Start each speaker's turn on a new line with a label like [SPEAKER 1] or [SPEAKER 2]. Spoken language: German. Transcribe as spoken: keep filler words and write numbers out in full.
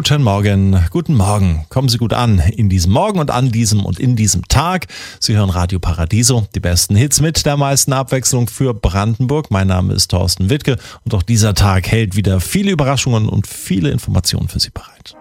[SPEAKER 1] Guten Morgen, guten Morgen. Kommen Sie gut an in diesem Morgen und an diesem und in diesem Tag. Sie hören Radio Paradiso, die besten Hits mit der meisten Abwechslung für Brandenburg. Mein Name ist Thorsten Wittke und auch dieser Tag hält wieder viele Überraschungen und viele Informationen für Sie bereit.